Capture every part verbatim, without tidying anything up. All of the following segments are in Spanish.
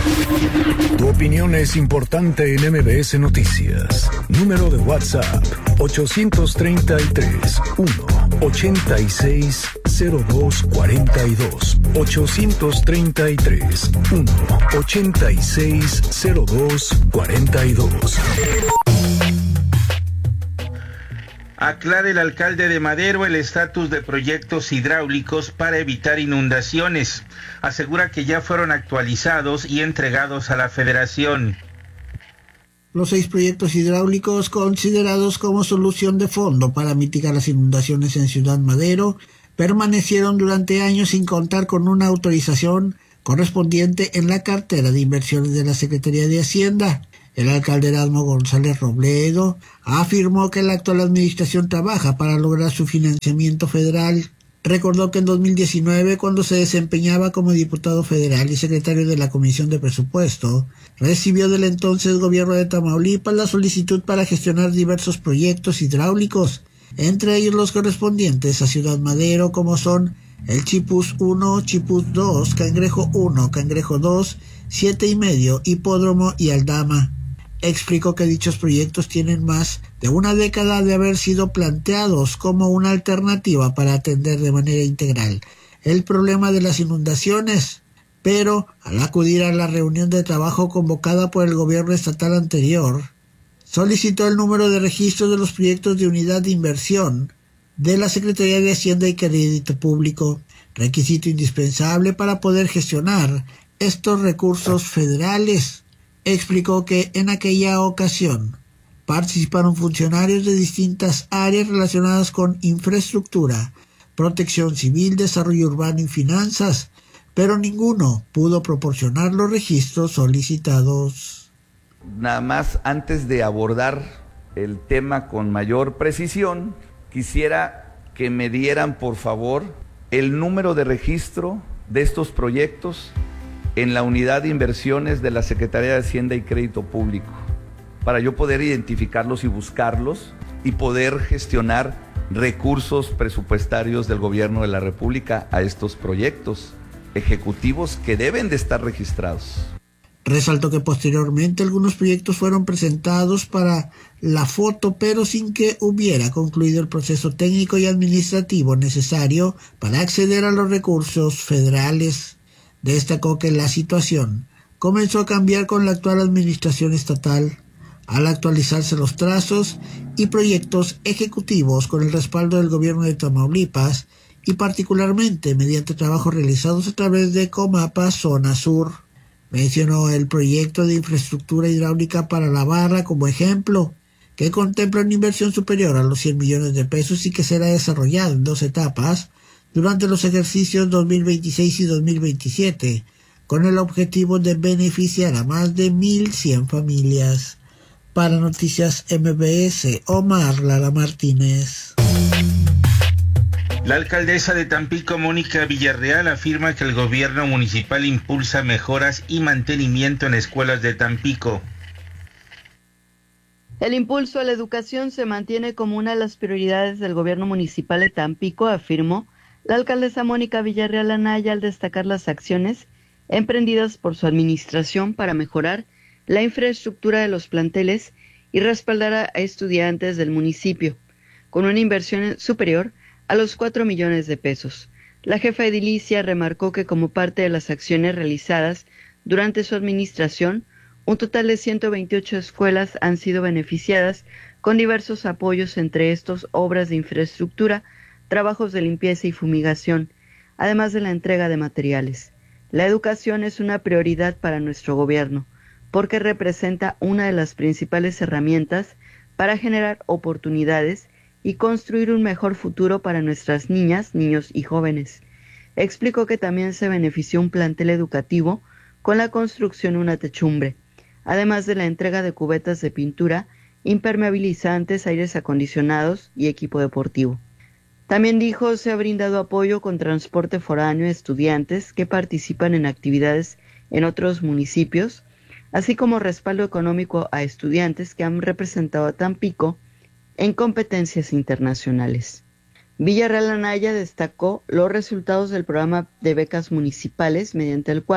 Tu opinión es importante en M B S Noticias. Número de WhatsApp ocho tres tres, uno ocho seis, cero dos cuatro dos. ocho tres tres, uno ocho seis, cero dos cuatro dos. Aclara el alcalde de Madero el estatus de proyectos hidráulicos para evitar inundaciones. Asegura que ya fueron actualizados y entregados a la Federación. Los seis proyectos hidráulicos considerados como solución de fondo para mitigar las inundaciones en Ciudad Madero permanecieron durante años sin contar con una autorización correspondiente en la cartera de inversiones de la Secretaría de Hacienda. El alcalde Erasmo González Robledo afirmó que la actual administración trabaja para lograr su financiamiento federal. Recordó que en dos mil diecinueve, cuando se desempeñaba como diputado federal y secretario de la Comisión de Presupuesto, recibió del entonces gobierno de Tamaulipas la solicitud para gestionar diversos proyectos hidráulicos, entre ellos los correspondientes a Ciudad Madero, como son el Chipus uno, Chipus dos, Cangrejo uno, Cangrejo dos, Siete y Medio, Hipódromo y Aldama. Explicó que dichos proyectos tienen más de una década de haber sido planteados como una alternativa para atender de manera integral el problema de las inundaciones, pero al acudir a la reunión de trabajo convocada por el gobierno estatal anterior, solicitó el número de registro de los proyectos de unidad de inversión de la Secretaría de Hacienda y Crédito Público, requisito indispensable para poder gestionar estos recursos federales. Explicó que en aquella ocasión participaron funcionarios de distintas áreas relacionadas con infraestructura, protección civil, desarrollo urbano y finanzas, pero ninguno pudo proporcionar los registros solicitados. Nada más, antes de abordar el tema con mayor precisión, quisiera que me dieran, por favor, el número de registro de estos proyectos en la unidad de inversiones de la Secretaría de Hacienda y Crédito Público, para yo poder identificarlos y buscarlos y poder gestionar recursos presupuestarios del Gobierno de la República a estos proyectos ejecutivos que deben de estar registrados. Resaltó que posteriormente algunos proyectos fueron presentados para la foto, pero sin que hubiera concluido el proceso técnico y administrativo necesario para acceder a los recursos federales. Destacó que la situación comenzó a cambiar con la actual administración estatal, al actualizarse los trazos y proyectos ejecutivos con el respaldo del gobierno de Tamaulipas y particularmente mediante trabajos realizados a través de Comapa Zona Sur. Mencionó el proyecto de infraestructura hidráulica para la Barra como ejemplo, que contempla una inversión superior a los cien millones de pesos y que será desarrollado en dos etapas durante los ejercicios dos mil veintiséis y dos mil veintisiete, con el objetivo de beneficiar a más de mil cien familias. Para Noticias M B S, Omar Lara Martínez. La alcaldesa de Tampico, Mónica Villarreal, afirma que el gobierno municipal impulsa mejoras y mantenimiento en escuelas de Tampico. El impulso a la educación se mantiene como una de las prioridades del gobierno municipal de Tampico, afirmó la alcaldesa Mónica Villarreal Anaya al destacar las acciones emprendidas por su administración para mejorar la infraestructura de los planteles y respaldar a estudiantes del municipio, con una inversión superior a los cuatro millones de pesos. La jefa edilicia remarcó que como parte de las acciones realizadas durante su administración, un total de ciento veintiocho escuelas han sido beneficiadas con diversos apoyos, entre estos obras de infraestructura, trabajos de limpieza y fumigación, además de la entrega de materiales. La educación es una prioridad para nuestro gobierno, porque representa una de las principales herramientas para generar oportunidades y construir un mejor futuro para nuestras niñas, niños y jóvenes. Explicó que también se benefició un plantel educativo con la construcción de una techumbre, además de la entrega de cubetas de pintura, impermeabilizantes, aires acondicionados y equipo deportivo. También dijo se ha brindado apoyo con transporte foráneo a estudiantes que participan en actividades en otros municipios, así como respaldo económico a estudiantes que han representado a Tampico en competencias internacionales. Villarreal Anaya destacó los resultados del programa de becas municipales, mediante el cual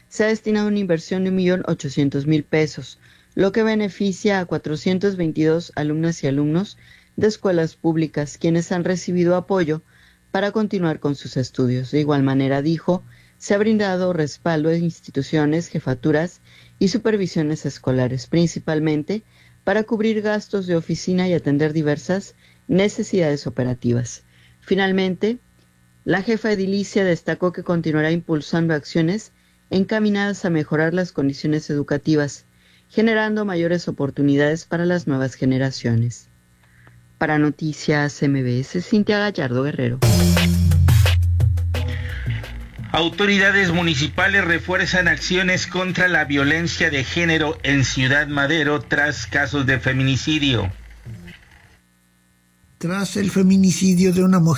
se ha destinado una inversión de un millón ochocientos mil pesos, lo que beneficia a cuatrocientos veintidós alumnas y alumnos de escuelas públicas, quienes han recibido apoyo para continuar con sus estudios. De igual manera, dijo, se ha brindado respaldo a instituciones, jefaturas y supervisiones escolares, principalmente para cubrir gastos de oficina y atender diversas necesidades operativas. Finalmente, la jefa edilicia destacó que continuará impulsando acciones encaminadas a mejorar las condiciones educativas, generando mayores oportunidades para las nuevas generaciones. Para Noticias M B S, Cintia Gallardo Guerrero. Autoridades municipales refuerzan acciones contra la violencia de género en Ciudad Madero tras casos de feminicidio. Tras el feminicidio de una mujer